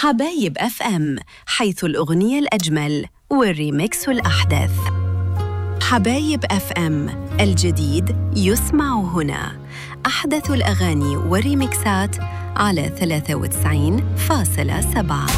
حبايب اف ام، حيث الأغنية الأجمل والريميكس الأحدث. حبايب اف ام، الجديد يسمع هنا. أحدث الأغاني والريميكسات على 93.7.